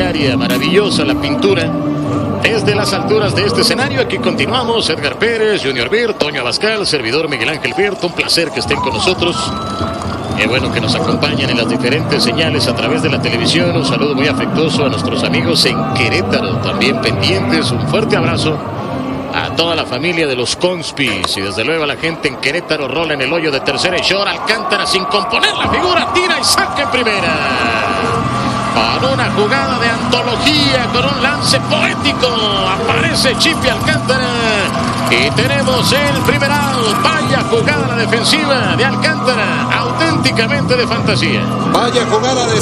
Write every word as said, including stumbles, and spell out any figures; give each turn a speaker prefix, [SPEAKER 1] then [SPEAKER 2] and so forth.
[SPEAKER 1] extraordinaria, maravillosa la pintura. Desde las alturas de este escenario, aquí continuamos. Edgar Pérez, Junior Bir, Toño Abascal, servidor Miguel Ángel Fierto. Un placer que estén con nosotros. Qué bueno que nos acompañan en las diferentes señales a través de la televisión. Un saludo muy afectuoso a nuestros amigos en Querétaro, también pendientes. Un fuerte abrazo a toda la familia de los Conspis y desde luego a la gente en Querétaro. Rola en el hoyo de tercera y short. Alcántara sin componer la figura, tira y saca en primera. Con una jugada de antología, con un lance poético, aparece Chipi Alcántara y tenemos el primer out. Vaya jugada la defensiva de Alcántara, auténticamente de fantasía.
[SPEAKER 2] Vaya jugada de